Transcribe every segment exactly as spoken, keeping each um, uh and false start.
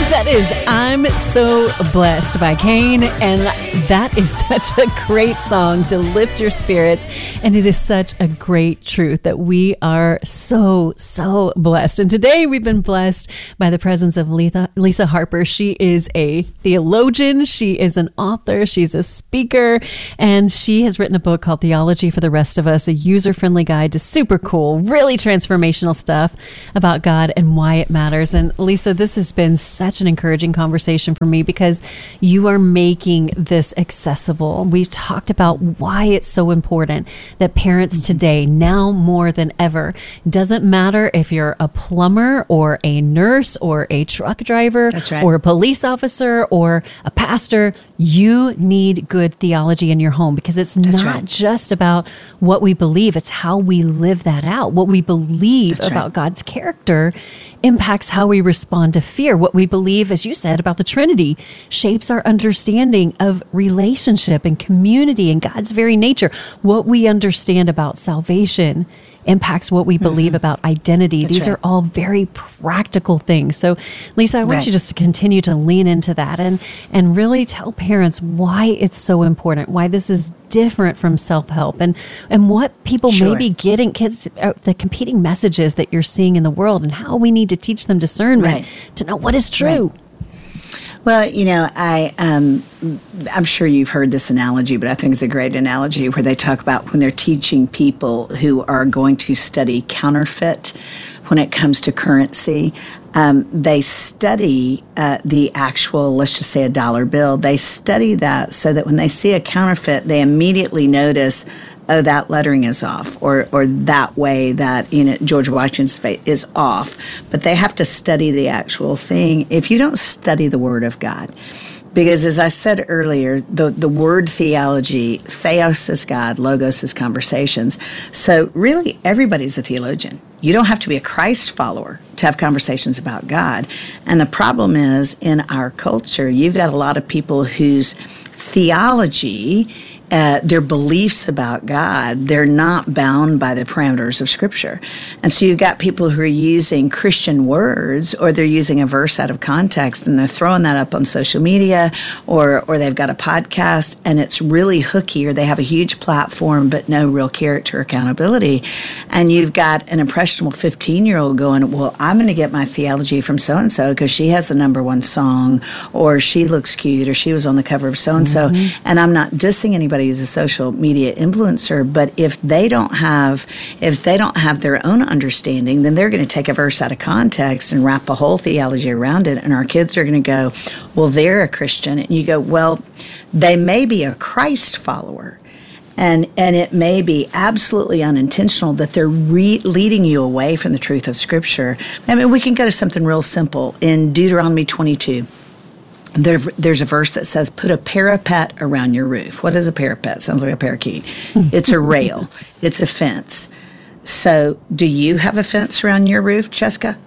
guys, that is I'm So Blessed by Kane, and that is such a great song to lift your spirits, and it is such a great truth that we are so, so blessed. And today we've been blessed by the presence of Lisa, Lisa Harper. She is a theologian, she is an author, she's a speaker, and she has written a book called Theology for the Rest of Us, a user-friendly guide to super cool, really transformational stuff about God and why it matters. And Lisa, this has been such an encouraging conversation for me because you are making this accessible. We've talked about why it's so important that parents today, now more than ever, doesn't matter if you're a plumber or a nurse or a truck driver That's right. or a police officer or a pastor, you need good theology in your home because it's That's not right. just about what we believe, it's how we live that out. What we believe That's about right. God's character impacts how we respond to fear. What we believe, as you said, about the Trinity shapes our understanding of relationship and community and God's very nature. What we understand about salvation impacts what we believe mm-hmm. about identity. That's These right. are all very practical things. So, Lisa, I want Right. you just to continue to lean into that and, and really tell parents why it's so important, why this is different from self-help, and, and what people Sure. may be getting, kids, uh, the competing messages that you're seeing in the world and how we need to teach them discernment Right. to know what is true. Right. Well, you know, I, um, I'm sure you've heard this analogy, but I think it's a great analogy where they talk about when they're teaching people who are going to study counterfeit when it comes to currency. Um, they study uh, the actual, let's just say a dollar bill. They study that so that when they see a counterfeit, they immediately notice, oh, that lettering is off, or or that way that, you know, George Washington's face is off. But they have to study the actual thing. If you don't study the Word of God, because as I said earlier, the, the word theology, theos is God, logos is conversations. So really, everybody's a theologian. You don't have to be a Christ follower to have conversations about God. And the problem is, in our culture, you've got a lot of people whose theology, Uh, their beliefs about God, they're not bound by the parameters of Scripture. And so you've got people who are using Christian words, or they're using a verse out of context, and they're throwing that up on social media, or or they've got a podcast, and it's really hooky, or they have a huge platform, but no real character accountability. And you've got an impressionable fifteen-year-old going, well, I'm going to get my theology from so-and-so because she has the number one song, or she looks cute, or she was on the cover of so-and-so. Mm-hmm. And I'm not dissing anybody who's a social media influencer, but if they don't have if they don't have their own understanding, then they're going to take a verse out of context and wrap a whole theology around it, and our kids are going to go, well, they're a Christian. And you go, well, they may be a Christ follower, and and it may be absolutely unintentional that they're re- leading you away from the truth of Scripture. I mean, we can go to something real simple. In Deuteronomy twenty-two, There, there's a verse that says, put a parapet around your roof. What is a parapet? Sounds like a parakeet. It's a rail. It's a fence. So do you have a fence around your roof, Cheska?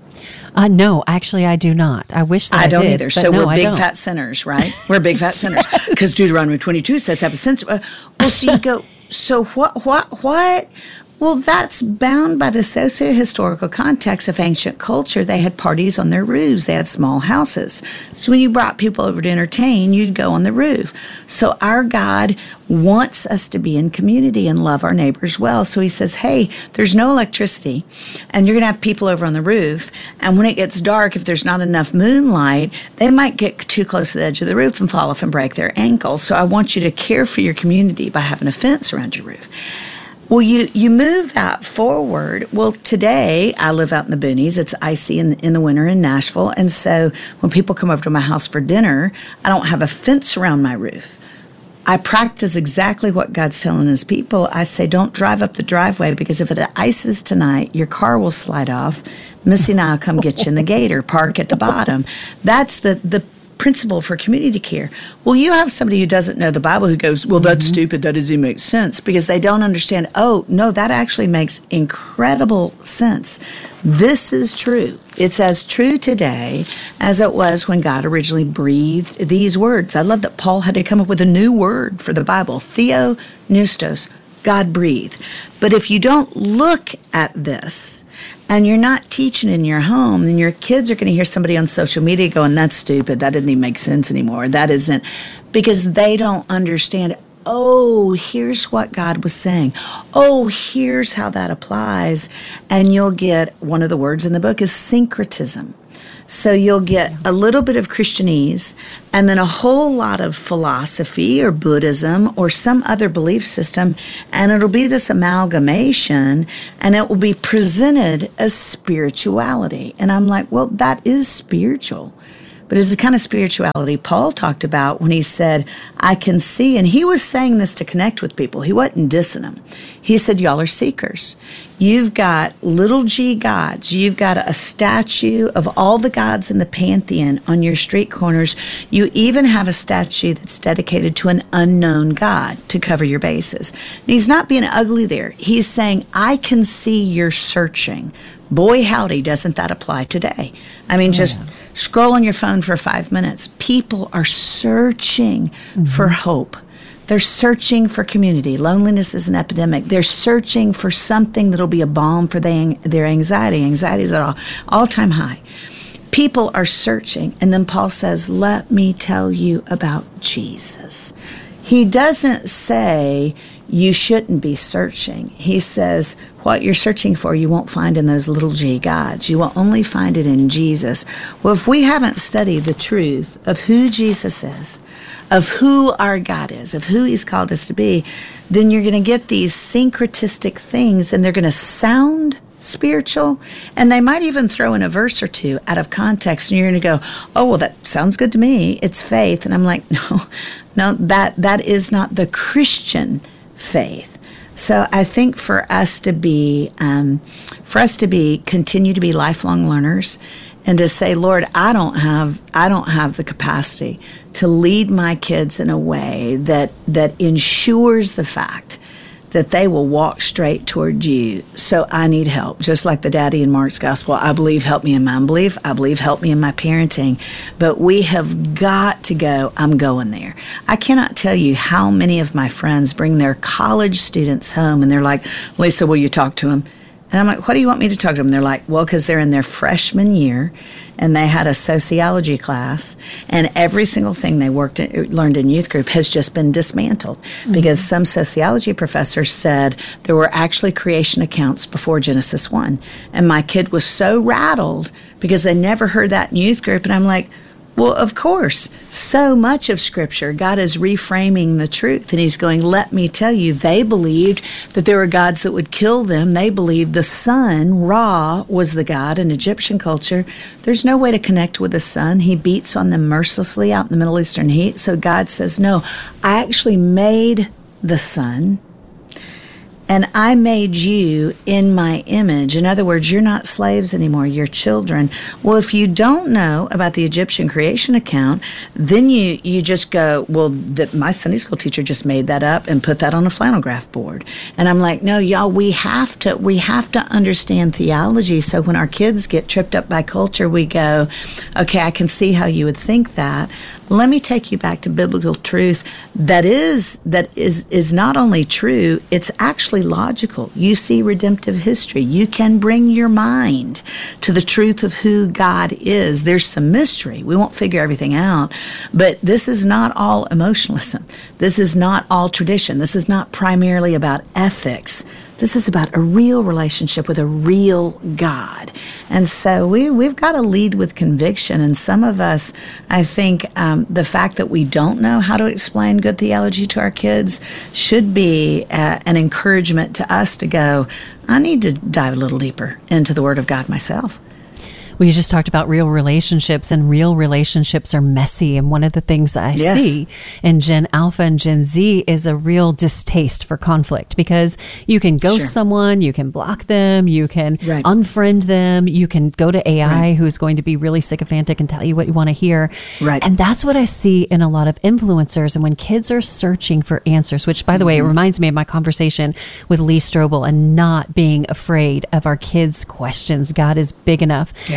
Uh, no, actually, I do not. I wish that I, I don't did, either. but So no, we're I big don't. fat sinners, right? We're big fat sinners. Because Deuteronomy twenty-two says have a sense. Uh, well, so you go, so what, what, what? Well, that's bound by the socio-historical context of ancient culture. They had parties on their roofs. They had small houses. So when you brought people over to entertain, you'd go on the roof. So our God wants us to be in community and love our neighbors well. So he says, hey, there's no electricity, and you're going to have people over on the roof. And when it gets dark, if there's not enough moonlight, they might get too close to the edge of the roof and fall off and break their ankles. So I want you to care for your community by having a fence around your roof. Well, you, you move that forward. Well, today I live out in the boonies. It's icy in the, in the winter in Nashville. And so when people come over to my house for dinner, I don't have a fence around my roof. I practice exactly what God's telling his people. I say, don't drive up the driveway, because if it ices tonight, your car will slide off. Missy and I will come get you in the gate or park at the bottom. That's the, the principle for community care. Well, you have somebody who doesn't know the Bible who goes, well, that's mm-hmm. stupid. That doesn't make sense, because they don't understand. Oh, no, that actually makes incredible sense. This is true. It's as true today as it was when God originally breathed these words. I love that Paul had to come up with a new word for the Bible, theopneustos, God breathed. But if you don't look at this and you're not teaching in your home, then your kids are going to hear somebody on social media going, that's stupid. That doesn't even make sense anymore. That isn't, because they don't understand, oh, here's what God was saying. Oh, here's how that applies. And you'll get, one of the words in the book is syncretism. So you'll get a little bit of Christianese and then a whole lot of philosophy or Buddhism or some other belief system, and it'll be this amalgamation, and it will be presented as spirituality. And I'm like, well, that is spiritual. But it's the kind of spirituality Paul talked about when he said, I can see, and he was saying this to connect with people. He wasn't dissing them. He said, y'all are seekers. You've got little g gods. You've got a statue of all the gods in the pantheon on your street corners. You even have a statue that's dedicated to an unknown God to cover your bases. And he's not being ugly there. He's saying, I can see you're searching. Boy, howdy, doesn't that apply today? I mean, oh, just yeah. Scroll on your phone for five minutes. People are searching mm-hmm. for hope. They're searching for community. Loneliness is an epidemic. They're searching for something that'll be a balm for the, their anxiety. Anxiety is at all, all-time high. People are searching. And then Paul says, let me tell you about Jesus. He doesn't say you shouldn't be searching. He says, what you're searching for, you won't find in those little g gods. You will only find it in Jesus. Well, if we haven't studied the truth of who Jesus is, of who our God is, of who he's called us to be, then you're going to get these syncretistic things, and they're going to sound spiritual, and they might even throw in a verse or two out of context, and you're going to go, oh, well, that sounds good to me. It's faith. And I'm like, no, no, that that is not the Christian faith. So I think for us to be, um, for us to be, continue to be lifelong learners, and to say, Lord, I don't have, I don't have the capacity to lead my kids in a way that that ensures the fact that they will walk straight toward you. So I need help. Just like the daddy in Mark's gospel, I believe, help me in my unbelief. I believe, help me in my parenting. But we have got to go, I'm going there. I cannot tell you how many of my friends bring their college students home and they're like, Lisa, will you talk to them? And I'm like, what do you want me to talk to them? They're like, well, because they're in their freshman year and they had a sociology class, and every single thing they worked in, learned in youth group has just been dismantled mm-hmm. because some sociology professors said there were actually creation accounts before Genesis one. And my kid was so rattled because they never heard that in youth group. And I'm like, well, of course, so much of Scripture, God is reframing the truth, and he's going, let me tell you, they believed that there were gods that would kill them. They believed the sun, Ra, was the god in Egyptian culture. There's no way to connect with the sun. He beats on them mercilessly out in the Middle Eastern heat. So God says, no, I actually made the sun, and I made you in my image. In other words, you're not slaves anymore, you're children. Well, if you don't know about the Egyptian creation account, then you, you just go, well, the, my Sunday school teacher just made that up and put that on a flannel graph board. And I'm like, no, y'all, we have to, we have to understand theology. So when our kids get tripped up by culture, we go, okay, I can see how you would think that. Let me take you back to biblical truth that is that is is not only true, it's actually logical. You see redemptive history. You can bring your mind to the truth of who God is. There's some mystery. We won't figure everything out, but this is not all emotionalism. This is not all tradition. This is not primarily about ethics. This is about a real relationship with a real God. And so we, we've got to lead with conviction. And some of us, I think um, the fact that we don't know how to explain good theology to our kids should be uh, an encouragement to us to go, I need to dive a little deeper into the Word of God myself. We just talked about real relationships, and real relationships are messy. And one of the things I yes. see in Gen Alpha and Gen Z is a real distaste for conflict, because you can ghost sure. someone, you can block them, you can right. unfriend them, you can go to A I right. who's going to be really sycophantic and tell you what you want to hear. Right. And that's what I see in a lot of influencers. And when kids are searching for answers, which, by the mm-hmm. way, it reminds me of my conversation with Lee Strobel and not being afraid of our kids' questions. God is big enough. Yeah.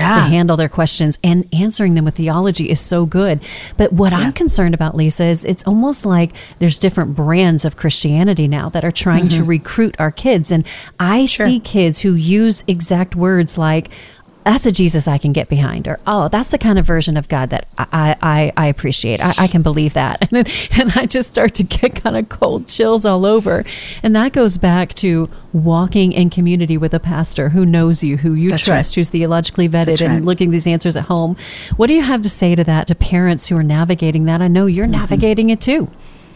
Yeah. to handle their questions, and answering them with theology is so good. But what yeah. I'm concerned about, Lisa, is it's almost like there's different brands of Christianity now that are trying mm-hmm. to recruit our kids. And I sure. see kids who use exact words like, that's a Jesus I can get behind, or, oh, that's the kind of version of God that I I, I appreciate. I, I can believe that. And, then, and I just start to get kind of cold chills all over. And that goes back to walking in community with a pastor who knows you, who you that's trust, right. who's theologically vetted, that's and right. looking at these answers at home. What do you have to say to that, to parents who are navigating that? I know you're mm-hmm. navigating it too.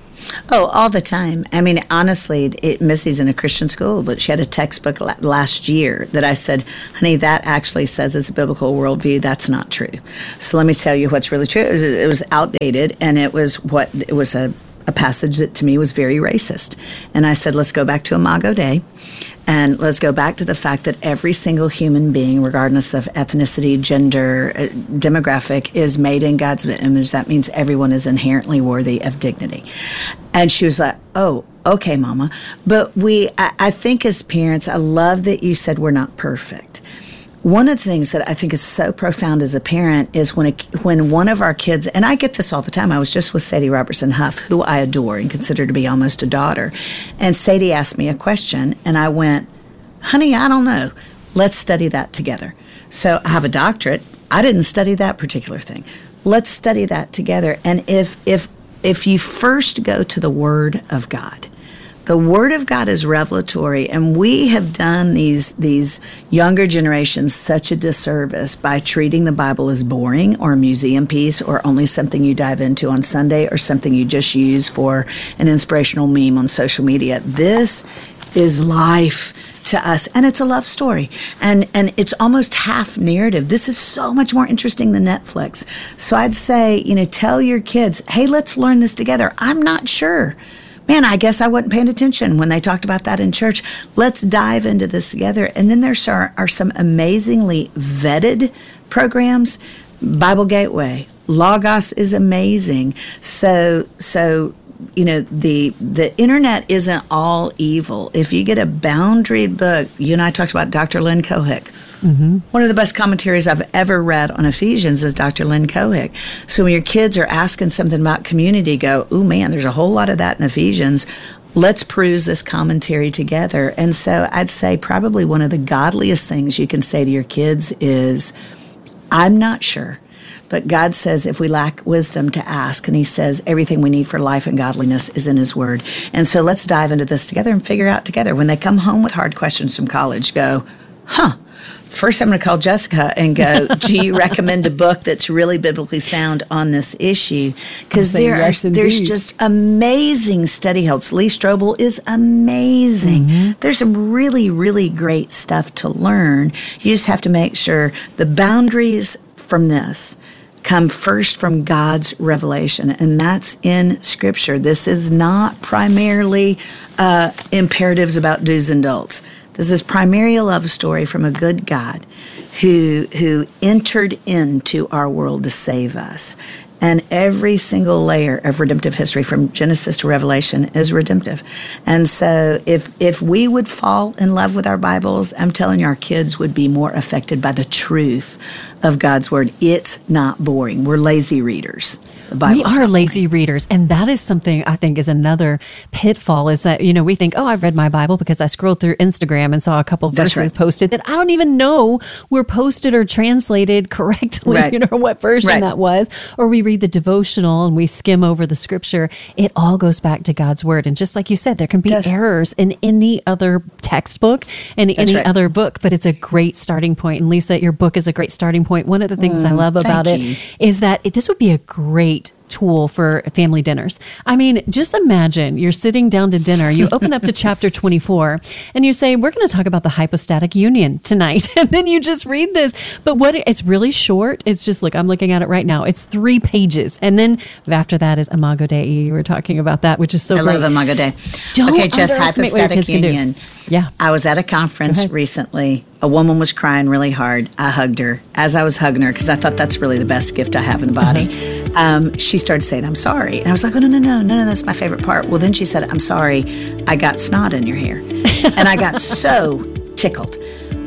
Oh, all the time. I mean, honestly, it, Missy's in a Christian school, but she had a textbook la- last year that I said, honey, that actually says it's a biblical worldview. That's not true. So let me tell you what's really true. It was, it was outdated, and it was what it was a, a passage that to me was very racist. And I said, let's go back to Imago Dei. And let's go back to the fact that every single human being, regardless of ethnicity, gender, uh, demographic, is made in God's image. That means everyone is inherently worthy of dignity. And she was like, oh, okay, Mama. But we, I, I think as parents, I love that you said we're not perfect. One of the things that I think is so profound as a parent is when a, when one of our kids, and I get this all the time. I was just with Sadie Robertson Huff, who I adore and consider to be almost a daughter. And Sadie asked me a question, and I went, honey, I don't know. Let's study that together. So I have a doctorate. I didn't study that particular thing. Let's study that together. And if if if you first go to the Word of God, the Word of God is revelatory, and we have done these these younger generations such a disservice by treating the Bible as boring or a museum piece or only something you dive into on Sunday or something you just use for an inspirational meme on social media. This is life to us, and it's a love story, and and it's almost half narrative. This is so much more interesting than Netflix. So I'd say, you know, tell your kids, hey, let's learn this together. I'm not sure. Man, I guess I wasn't paying attention when they talked about that in church. Let's dive into this together. And then there are, are some amazingly vetted programs. Bible Gateway, Logos is amazing. So, so you know, the the internet isn't all evil. If you get a boundaried book, you and I talked about Doctor Lynn Cohick. Mm-hmm. One of the best commentaries I've ever read on Ephesians is Doctor Lynn Cohick. So when your kids are asking something about community, go, ooh, man, there's a whole lot of that in Ephesians. Let's peruse this commentary together. And so I'd say probably one of the godliest things you can say to your kids is, I'm not sure, but God says if we lack wisdom to ask, and he says everything we need for life and godliness is in his word. And so let's dive into this together and figure out together. When they come home with hard questions from college, go, huh. First, I'm going to call Jessica and go, do you recommend a book that's really biblically sound on this issue? Because there yes, are, there's just amazing study helps. Lee Strobel is amazing. Mm-hmm. There's some really, really great stuff to learn. You just have to make sure the boundaries from this come first from God's revelation, and that's in Scripture. This is not primarily uh, imperatives about do's and don'ts. This is primarily a love story from a good God who who entered into our world to save us. And every single layer of redemptive history from Genesis to Revelation is redemptive. And so if if we would fall in love with our Bibles, I'm telling you, our kids would be more affected by the truth of God's Word. It's not boring. We're lazy readers. We are lazy readers, and that is something I think is another pitfall, is that, you know, we think, oh, I've read my Bible because I scrolled through Instagram and saw a couple of verses right. posted that I don't even know were posted or translated correctly, right. you know, what version right. that was. Or we read the devotional and we skim over the Scripture. It all goes back to God's Word. And just like you said, there can be yes. errors in any other textbook and That's any right. other book, but it's a great starting point. And Lisa, your book is a great starting point. One of the things mm, I love about it you. is that it, this would be a great tool for family dinners. I mean, just imagine you're sitting down to dinner, you open up to chapter twenty-four, and you say, we're going to talk about the hypostatic union tonight. And then you just read this. But what it's really short. It's just like, I'm looking at it right now. It's three pages. And then after that is Imago Dei. You were talking about that, which is so I great. I love Imago Dei. Don't okay, just hypostatic union. Yeah. I was at a conference recently. A woman was crying really hard. I hugged her. As I was hugging her, because I thought that's really the best gift I have in the body, uh-huh. um, she started saying, I'm sorry. And I was like, oh, no, no, no, no, no, that's my favorite part. Well, then she said, I'm sorry, I got snot in your hair. And I got so tickled.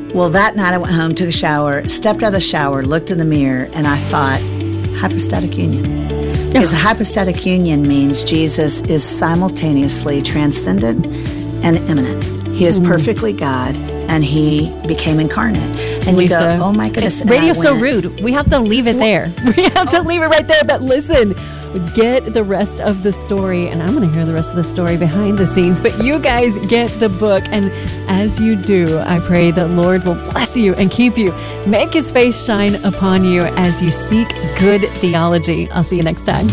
Well, that night I went home, took a shower, stepped out of the shower, looked in the mirror, and I thought, hypostatic union. Because a hypostatic union means Jesus is simultaneously transcendent and immanent. He is mm. perfectly God, and he became incarnate. And Lisa, you go, oh my goodness. Radio's so rude. We have to leave it there. We have to leave it right there. But listen, get the rest of the story, and I'm going to hear the rest of the story behind the scenes. But you guys get the book, and as you do, I pray that Lord will bless you and keep you. Make his face shine upon you as you seek good theology. I'll see you next time.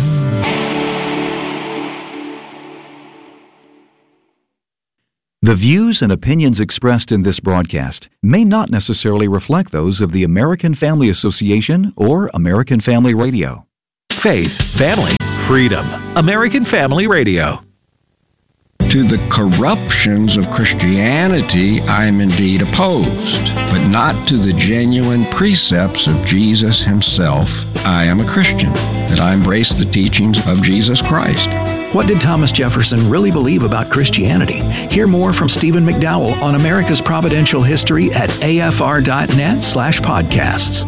The views and opinions expressed in this broadcast may not necessarily reflect those of the American Family Association or American Family Radio. Faith, family, freedom. American Family Radio. To the corruptions of Christianity, I am indeed opposed, but not to the genuine precepts of Jesus himself. I am a Christian, that I embrace the teachings of Jesus Christ. What did Thomas Jefferson really believe about Christianity? Hear more from Stephen McDowell on America's Providential History at afr.net slash podcasts.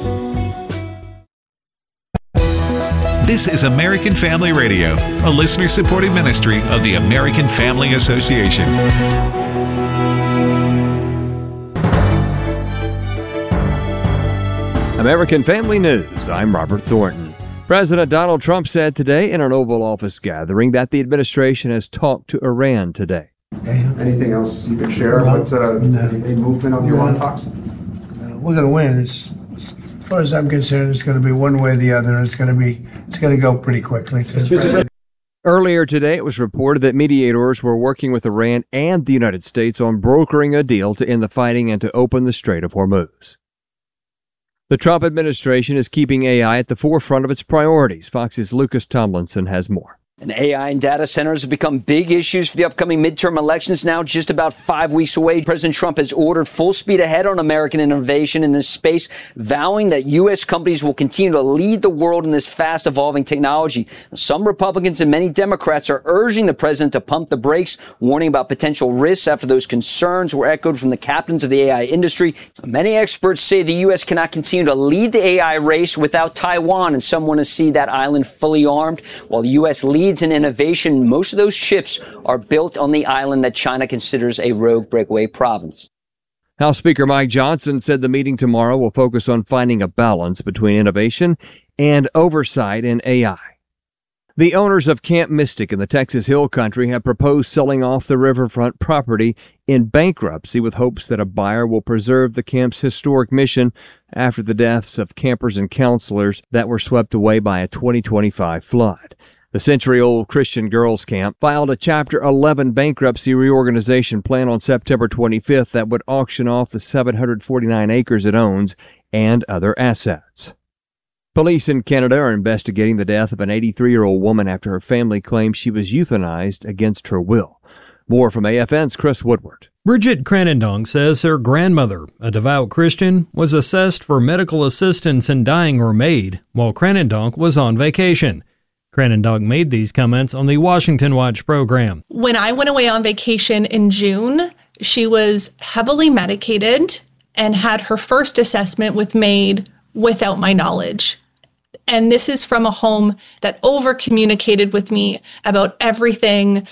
This is American Family Radio, a listener-supported ministry of the American Family Association. American Family News, I'm Robert Thornton. President Donald Trump said today in an Oval Office gathering that the administration has talked to Iran today. Anything else you can share? No, What, uh, no. any movement on the Iran talks? No, we're going to win. It's, as far as I'm concerned, it's going to be one way or the other. It's going to be, it's going to go pretty quickly. Earlier today, it was reported that mediators were working with Iran and the United States on brokering a deal to end the fighting and to open the Strait of Hormuz. The Trump administration is keeping A I at the forefront of its priorities. Fox's Lucas Tomlinson has more. And A I and data centers have become big issues for the upcoming midterm elections, now just about five weeks away. President Trump has ordered full speed ahead on American innovation in this space, vowing that U S companies will continue to lead the world in this fast evolving technology. Some Republicans and many Democrats are urging the president to pump the brakes, warning about potential risks after those concerns were echoed from the captains of the A I industry. Many experts say the U S cannot continue to lead the A I race without Taiwan, and some want to see that island fully armed. While the U S leads in innovation, most of those chips are built on the island that China considers a rogue breakaway province. House Speaker Mike Johnson said the meeting tomorrow will focus on finding a balance between innovation and oversight in A I. The owners of Camp Mystic in the Texas Hill Country have proposed selling off the riverfront property in bankruptcy with hopes that a buyer will preserve the camp's historic mission after the deaths of campers and counselors that were swept away by a twenty twenty-five flood. The century-old Christian Girls Camp filed a Chapter eleven bankruptcy reorganization plan on September twenty-fifth that would auction off the seven hundred forty-nine acres it owns and other assets. Police in Canada are investigating the death of an eighty-three-year-old woman after her family claims she was euthanized against her will. More from A F N's Chris Woodward. Bridget Cranendonk says her grandmother, a devout Christian, was assessed for medical assistance in dying her maid while Cranendonk was on vacation. Cranendonk made these comments on the Washington Watch program. When I went away on vacation in June, she was heavily medicated and had her first assessment with made without my knowledge. And this is from a home that over-communicated with me about everything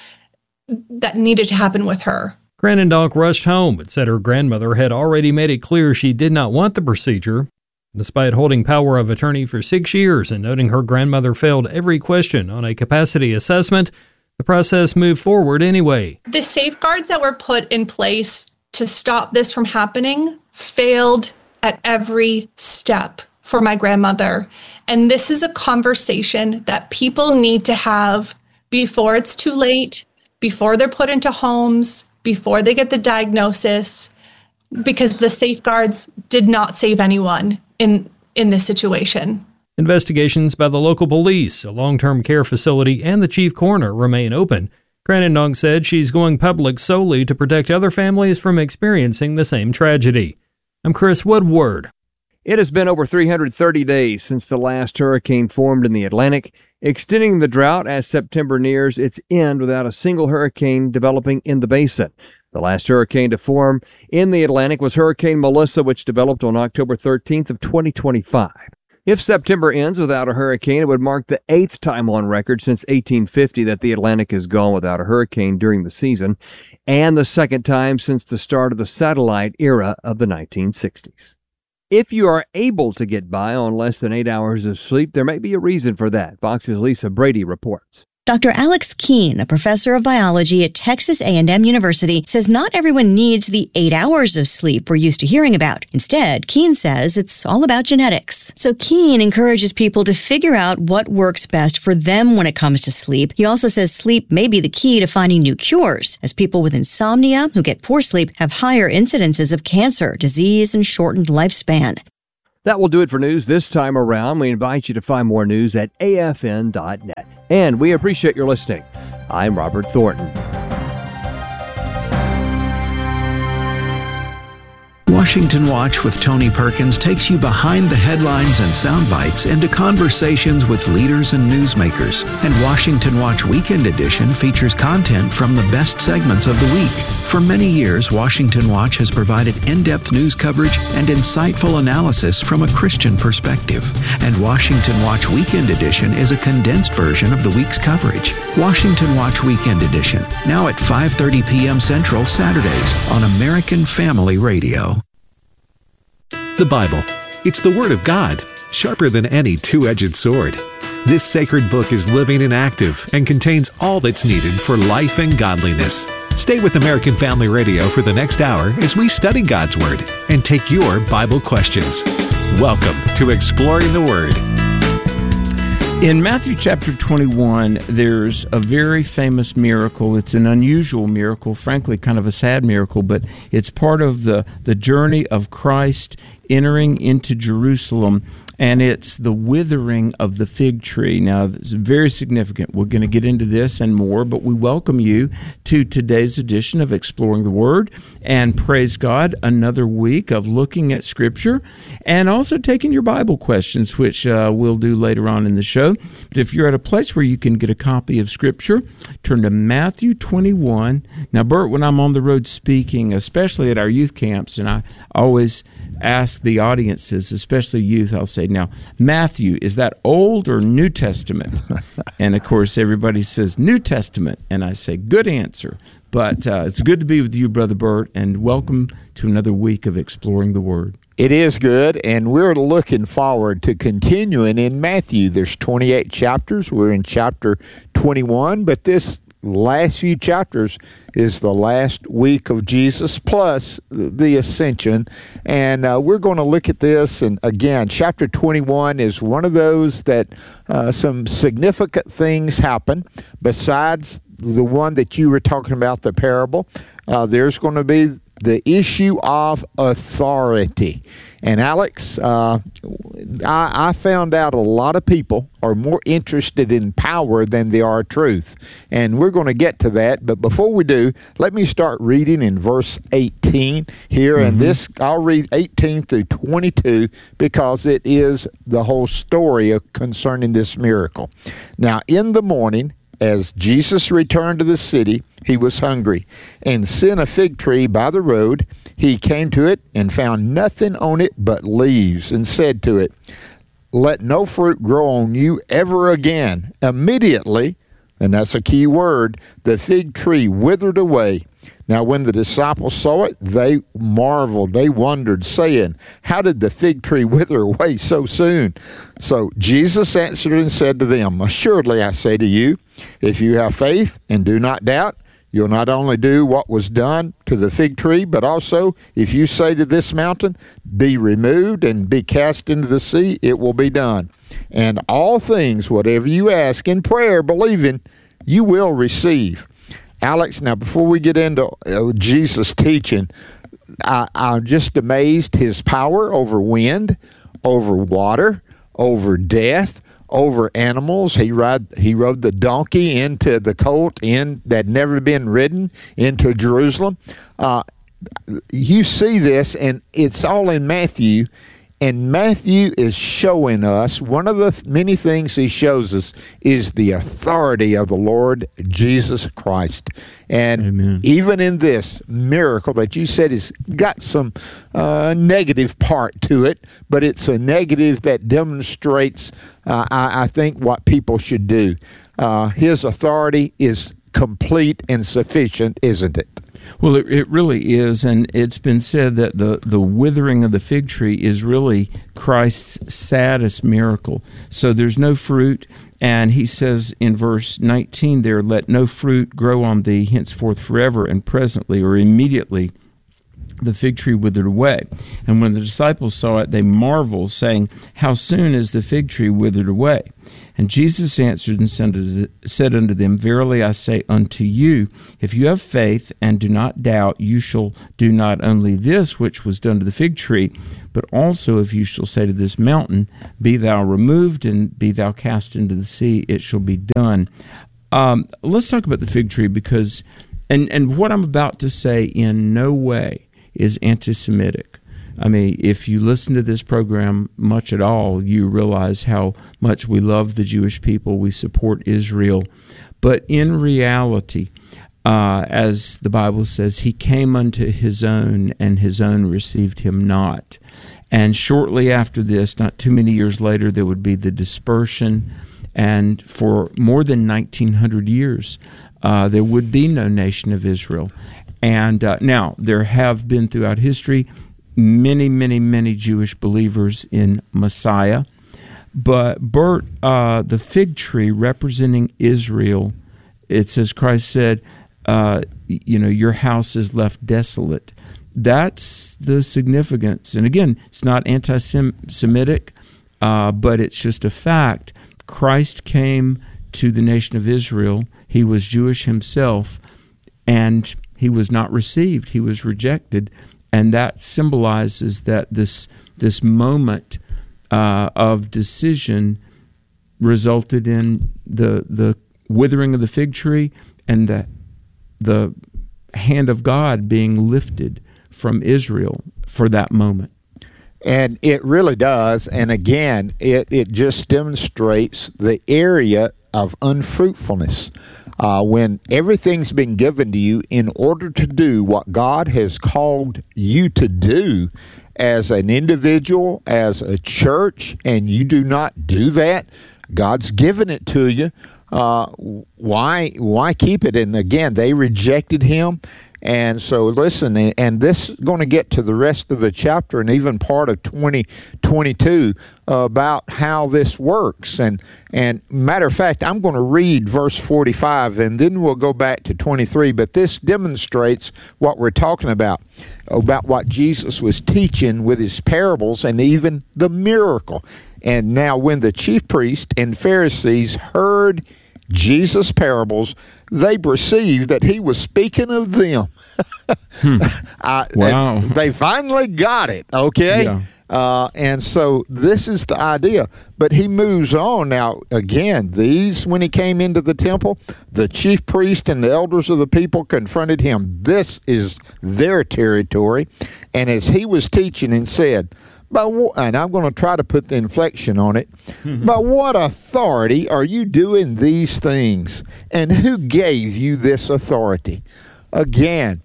that needed to happen with her. Cranendonk rushed home but said her grandmother had already made it clear she did not want the procedure. Despite holding power of attorney for six years and noting her grandmother failed every question on a capacity assessment, the process moved forward anyway. The safeguards that were put in place to stop this from happening failed at every step for my grandmother. And this is a conversation that people need to have before it's too late, before they're put into homes, before they get the diagnosis, because the safeguards did not save anyone in in this situation. Investigations by the local police, a long-term care facility, and the chief coroner remain open. Cranendonk said she's going public solely to protect other families from experiencing the same tragedy. I'm Chris Woodward. It has been over three hundred thirty days since the last hurricane formed in the Atlantic, extending the drought as September nears its end without a single hurricane developing in the basin. The last hurricane to form in the Atlantic was Hurricane Melissa, which developed on October thirteenth of twenty twenty-five. If September ends without a hurricane, it would mark the eighth time on record since eighteen fifty that the Atlantic has gone without a hurricane during the season, and the second time since the start of the satellite era of the nineteen sixties. If you are able to get by on less than eight hours of sleep, there may be a reason for that. Fox's Lisa Brady reports. Doctor Alex Keene, a professor of biology at Texas A and M University, says not everyone needs the eight hours of sleep we're used to hearing about. Instead, Keene says it's all about genetics. So Keene encourages people to figure out what works best for them when it comes to sleep. He also says sleep may be the key to finding new cures, as people with insomnia who get poor sleep have higher incidences of cancer, disease, and shortened lifespan. That will do it for news this time around. We invite you to find more news at A F N dot net. And we appreciate your listening. I'm Robert Thornton. Washington Watch with Tony Perkins takes you behind the headlines and sound bites into conversations with leaders and newsmakers. And Washington Watch Weekend Edition features content from the best segments of the week. For many years, Washington Watch has provided in-depth news coverage and insightful analysis from a Christian perspective. And Washington Watch Weekend Edition is a condensed version of the week's coverage. Washington Watch Weekend Edition, now at five thirty p.m. Central Saturdays on American Family Radio. The Bible. It's the Word of God, sharper than any two-edged sword. This sacred book is living and active and contains all that's needed for life and godliness. Stay with American Family Radio for the next hour as we study God's Word and take your Bible questions. Welcome to Exploring the Word. In Matthew chapter twenty-one, there's a very famous miracle. It's an unusual miracle, frankly, kind of a sad miracle, but it's part of the, the journey of Christ entering into Jerusalem, and it's the withering of the fig tree. Now, it's very significant. We're going to get into this and more, but we welcome you to today's edition of Exploring the Word, and praise God, another week of looking at Scripture, and also taking your Bible questions, which uh, we'll do later on in the show. But if you're at a place where you can get a copy of Scripture, turn to Matthew twenty-one. Now, Bert, when I'm on the road speaking, especially at our youth camps, and I always ask the audiences, especially youth, I'll say, now, Matthew, is that Old or New Testament? And, of course, everybody says New Testament, and I say, good answer. But uh, it's good to be with you, Brother Bert, and welcome to another week of Exploring the Word. It is good, and we're looking forward to continuing in Matthew. There's twenty-eight chapters. We're in chapter twenty-one, but this last few chapters is the last week of Jesus plus the ascension, and uh, we're going to look at this. And again, chapter twenty-one is one of those that uh, some significant things happen besides the one that you were talking about, the parable. Uh, there's going to be the issue of authority. And Alex, uh, I, I found out a lot of people are more interested in power than they are truth. And we're going to get to that. But before we do, let me start reading in verse eighteen here. Mm-hmm. And this, I'll read eighteen through twenty-two because it is the whole story of, concerning this miracle. Now, in the morning, as Jesus returned to the city, he was hungry, and seeing a fig tree by the road, he came to it and found nothing on it but leaves, and said to it, "Let no fruit grow on you ever again." Immediately, and that's a key word, the fig tree withered away. Now when the disciples saw it, they marveled, they wondered, saying, "How did the fig tree wither away so soon?" So Jesus answered and said to them, "Assuredly I say to you, if you have faith and do not doubt, you'll not only do what was done to the fig tree, but also if you say to this mountain, be removed and be cast into the sea, it will be done. And all things, whatever you ask in prayer, believing, you will receive." Alex, now before we get into uh, Jesus' teaching, I, I'm just amazed his power over wind, over water, over death, over animals. He ride he rode the donkey into the colt in that had never been ridden into Jerusalem. Uh, you see this, and it's all in Matthew. And Matthew is showing us, one of the many things he shows us is the authority of the Lord Jesus Christ. And Amen. Even in this miracle that you said has got some uh, negative part to it, but it's a negative that demonstrates, uh, I, I think, what people should do. Uh, his authority is complete and sufficient, isn't it? Well, it, it really is, and it's been said that the, the withering of the fig tree is really Christ's saddest miracle. So there's no fruit, and he says in verse nineteen there, "Let no fruit grow on thee henceforth forever," and presently or immediately the fig tree withered away. And when the disciples saw it, they marveled, saying, "How soon is the fig tree withered away?" And Jesus answered and said unto them, "Verily I say unto you, if you have faith and do not doubt, you shall do not only this which was done to the fig tree, but also if you shall say to this mountain, Be thou removed, and be thou cast into the sea, it shall be done." Um, let's talk about the fig tree, because, and, and what I'm about to say in no way is anti-Semitic. I mean, if you listen to this program much at all, you realize how much we love the Jewish people, we support Israel. But in reality, uh, as the Bible says, he came unto his own, and his own received him not. And shortly after this, not too many years later, there would be the dispersion, and for more than nineteen hundred years, uh, there would be no nation of Israel. And uh, now, there have been throughout history many, many, many Jewish believers in Messiah. But, Bert, uh, the fig tree representing Israel, it says Christ said, uh, you know, your house is left desolate. That's the significance. And again, it's not anti-Semitic, uh, but it's just a fact. Christ came to the nation of Israel. He was Jewish himself, and he was not received. He was rejected. And that symbolizes that this this moment uh, of decision resulted in the the withering of the fig tree and the the hand of God being lifted from Israel for that moment. And it really does. And again, it, it just demonstrates the area of unfruitfulness. Uh, when everything's been given to you in order to do what God has called you to do as an individual, as a church, and you do not do that, God's given it to you. Uh, why why keep it? And again, they rejected him. And so listen, and, and this is going to get to the rest of the chapter and even part of twenty twenty-two uh, about how this works. And and matter of fact, I'm going to read verse forty-five, and then we'll go back to twenty-three. But this demonstrates what we're talking about, about what Jesus was teaching with his parables and even the miracle. And now when the chief priests and Pharisees heard Jesus' parables, they perceived that he was speaking of them. hmm. uh, wow. They finally got it, okay? Yeah. Uh, and so this is the idea. But he moves on. Now, again, these, when he came into the temple, the chief priest and the elders of the people confronted him. This is their territory. And as he was teaching and said, By wh- and I'm going to try to put the inflection on it. Mm-hmm. By what authority are you doing these things? And who gave you this authority? Again,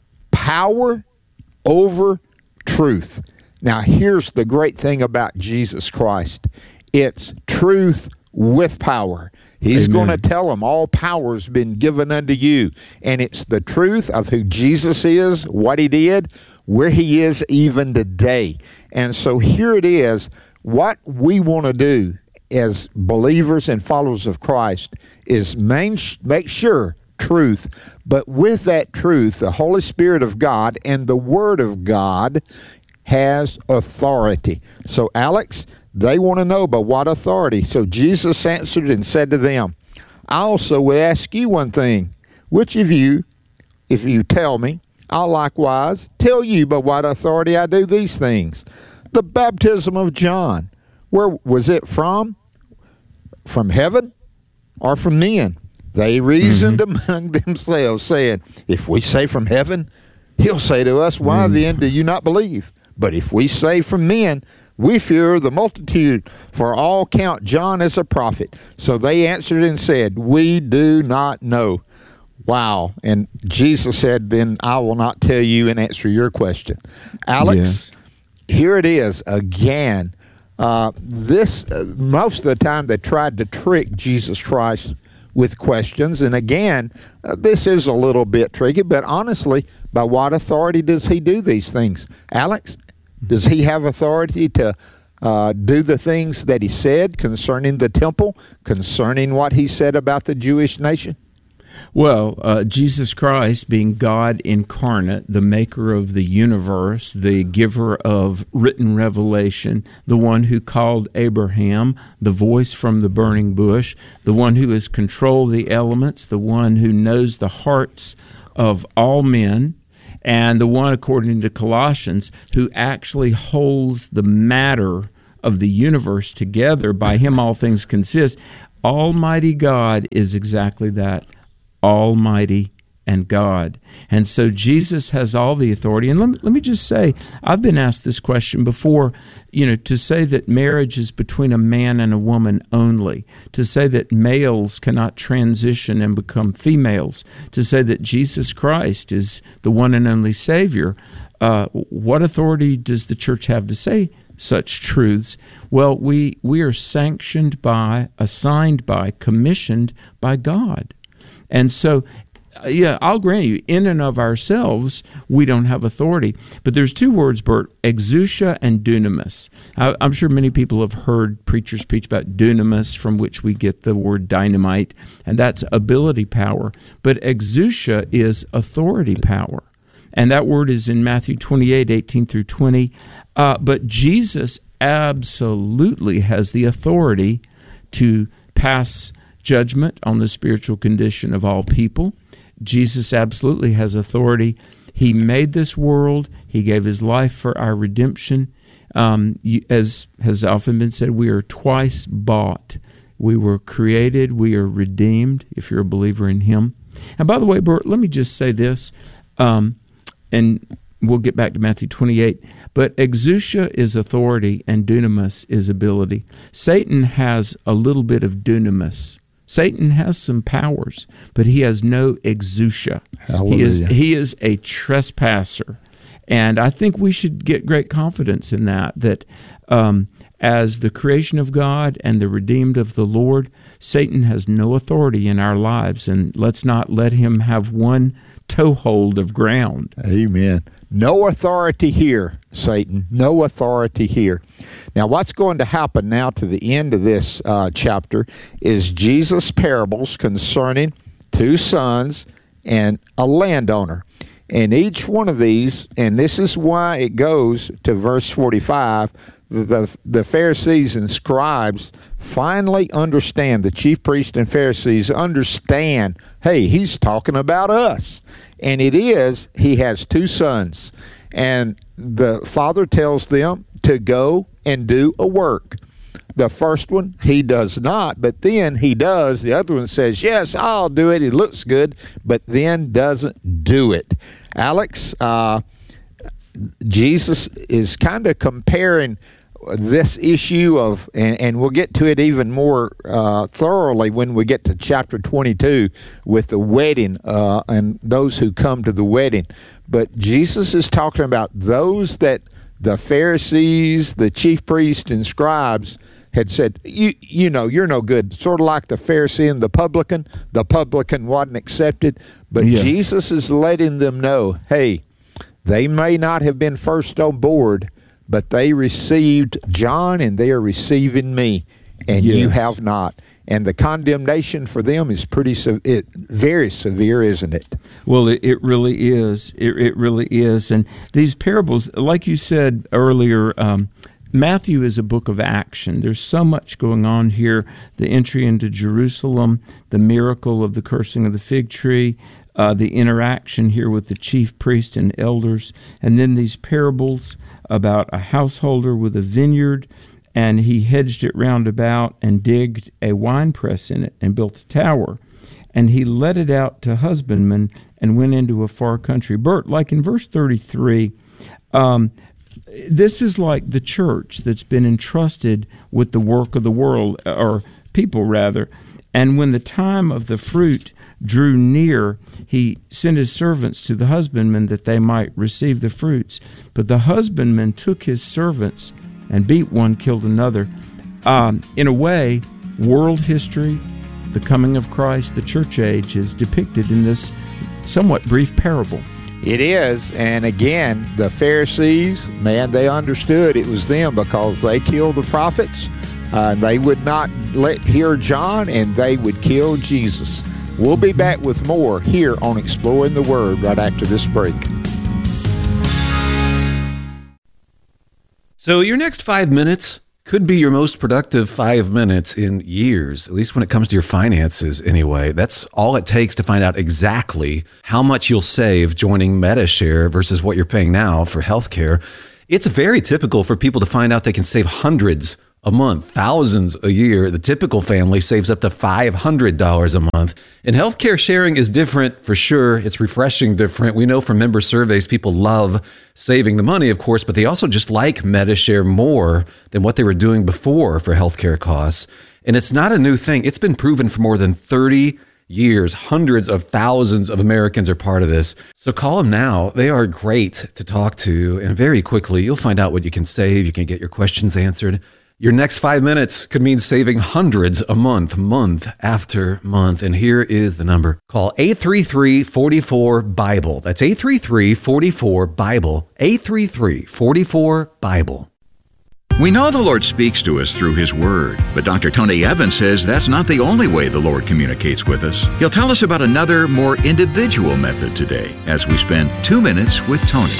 power over truth. Now, here's the great thing about Jesus Christ. It's truth with power. He's going to tell them all power's been given unto you. And it's the truth of who Jesus is, what he did, where he is even today. And so here it is. What we want to do as believers and followers of Christ is main, make sure truth, but with that truth, the Holy Spirit of God and the Word of God has authority. So, Alex, they want to know by what authority. So Jesus answered and said to them, I also will ask you one thing. Which of you, if you tell me, I'll likewise tell you by what authority I do these things. The baptism of John, where was it from? From heaven or from men? They reasoned mm-hmm. among themselves, saying, if we say from heaven, he'll say to us, why mm. then do you not believe? But if we say from men, We fear the multitude, for all count John as a prophet. So they answered and said, We do not know. Wow. And Jesus said, Then I will not tell you and answer your question. Alex, yes. Here it is again. Uh, this uh, most of the time they tried to trick Jesus Christ with questions, and again, uh, this is a little bit tricky, but honestly, by what authority does he do these things? Alex, does he have authority to uh, do the things that he said concerning the temple, concerning what he said about the Jewish nation? Well, uh, Jesus Christ, being God incarnate, the maker of the universe, the giver of written revelation, the one who called Abraham, the voice from the burning bush, the one who has controlled the elements, the one who knows the hearts of all men, and the one, according to Colossians, who actually holds the matter of the universe together. By him all things consist. Almighty God is exactly that. Almighty and God. And so Jesus has all the authority. And let me, let me just say, I've been asked this question before, you know, to say that marriage is between a man and a woman only, to say that males cannot transition and become females, to say that Jesus Christ is the one and only Savior. Uh, what authority does the church have to say such truths? Well, we, we are sanctioned by, assigned by, commissioned by God. And so, yeah, I'll grant you, in and of ourselves, we don't have authority. But there's two words, Bert, exousia and dunamis. I, I'm sure many people have heard preachers preach about dunamis, from which we get the word dynamite, and that's ability power. But exousia is authority power. And that word is in Matthew twenty-eight, eighteen through twenty. Uh, but Jesus absolutely has the authority to pass judgment on the spiritual condition of all people. Jesus absolutely has authority. He made this world. He gave his life for our redemption. Um, as has often been said, we are twice bought. We were created. We are redeemed, if you're a believer in him. And by the way, Bert, let me just say this, um, and we'll get back to Matthew twenty-eight. But exousia is authority and dunamis is ability. Satan has a little bit of dunamis. Satan has some powers, but he has no exousia. Hallelujah. He is he is a trespasser, and I think we should get great confidence in that. That um, as the creation of God and the redeemed of the Lord, Satan has no authority in our lives, and let's not let him have one toehold of ground. Amen. No authority here, Satan. No authority here. Now, what's going to happen now to the end of this uh, chapter is Jesus' parables concerning two sons and a landowner. And each one of these, and this is why it goes to verse forty-five, the, the Pharisees and scribes finally understand, the chief priests and Pharisees understand, hey, he's talking about us. And it is, he has two sons, and the father tells them to go and do a work. The first one, he does not, but then he does. The other one says, yes, I'll do it. It looks good, but then doesn't do it. Alex, uh, Jesus is kind of comparing this issue of, and, and we'll get to it even more uh, thoroughly when we get to chapter twenty-two with the wedding uh, and those who come to the wedding. But Jesus is talking about those that the Pharisees, the chief priests, and scribes had said, you, you know, you're no good. Sort of like the Pharisee and the publican. The publican wasn't accepted. But yeah. Jesus is letting them know, hey, they may not have been first on board, but they received John and they are receiving me, and yes. you have not. And the condemnation for them is pretty, se- it, very severe, isn't it? Well, it, it really is. It, it really is. And these parables, like you said earlier, um, Matthew is a book of action. There's so much going on here. The entry into Jerusalem, the miracle of the cursing of the fig tree, uh, the interaction here with the chief priest and elders, and then these parables about a householder with a vineyard, and he hedged it round about and digged a winepress in it and built a tower. And he let it out to husbandmen and went into a far country. Bert, like in verse thirty-three, um, this is like the church that's been entrusted with the work of the world, or people rather. And when the time of the fruit drew near, he sent his servants to the husbandmen that they might receive the fruits. But the husbandman took his servants and beat one, killed another. Um, in a way, world history, the coming of Christ, the church age, is depicted in this somewhat brief parable. It is, and again, the Pharisees, man, they understood it was them because they killed the prophets. Uh, they would not let hear John, and they would kill Jesus. We'll be back with more here on Exploring the Word right after this break. So your next five minutes could be your most productive five minutes in years, at least when it comes to your finances anyway. That's all it takes to find out exactly how much you'll save joining Medi-Share versus what you're paying now for healthcare. It's very typical for people to find out they can save hundreds a month, thousands a year. The typical family saves up to five hundred dollars a month. And healthcare sharing is different for sure. It's refreshing different. We know from member surveys, people love saving the money, of course, but they also just like Medi-Share more than what they were doing before for healthcare costs. And it's not a new thing. It's been proven for more than thirty years. Hundreds of thousands of Americans are part of this. So call them now. They are great to talk to. And very quickly, you'll find out what you can save. You can get your questions answered. Your next five minutes could mean saving hundreds a month, month after month. And here is the number. Call eight three three, four four, BIBLE. That's eight three three, four four, BIBLE. eight three three, four four, BIBLE. We know the Lord speaks to us through His Word, but Doctor Tony Evans says that's not the only way the Lord communicates with us. He'll tell us about another, more individual method today as we spend two minutes with Tony.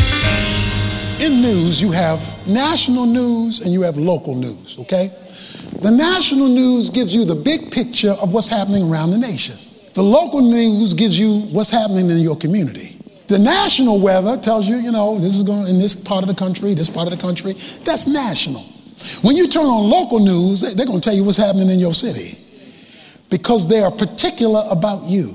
In news, you have national news and you have local news, okay? The national news gives you the big picture of what's happening around the nation. The local news gives you what's happening in your community. The national weather tells you, you know, this is going in this part of the country, this part of the country. That's national. When you turn on local news, they're going to tell you what's happening in your city because they are particular about you.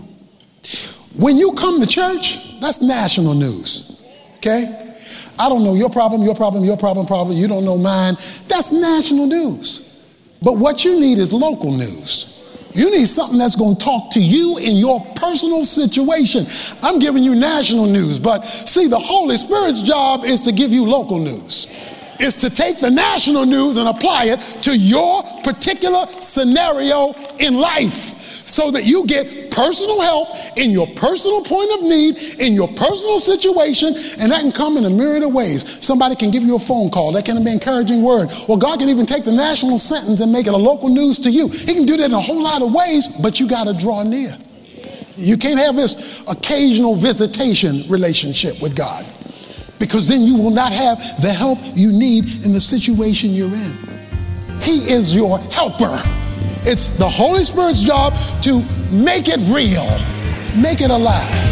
When you come to church, that's national news, okay? I don't know your problem, your problem, your problem, problem. You don't know mine. That's national news. But what you need is local news. You need something that's going to talk to you in your personal situation. I'm giving you national news, but see, the Holy Spirit's job is to give you local news. It's to take the national news and apply it to your particular scenario in life so that you get personal help in your personal point of need, in your personal situation, and that can come in a myriad of ways. Somebody can give you a phone call. That can be an encouraging word. Well, God can even take the national sentence and make it a local news to you. He can do that in a whole lot of ways, but you got to draw near. You can't have this occasional visitation relationship with God, because then you will not have the help you need in the situation you're in. He is your helper. It's the Holy Spirit's job to make it real, make it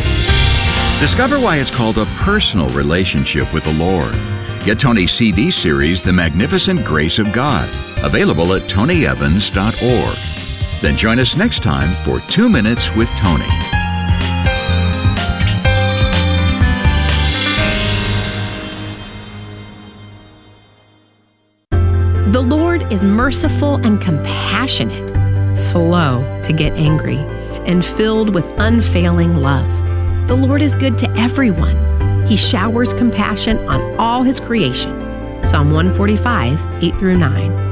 alive. Discover why it's called a personal relationship with the Lord. Get Tony's C D series, The Magnificent Grace of God, available at tony evans dot org. Then join us next time for Two Minutes with Tony. The Lord is merciful and compassionate, slow to get angry, and filled with unfailing love. The Lord is good to everyone. He showers compassion on all His creation. Psalm one forty-five, eight through nine.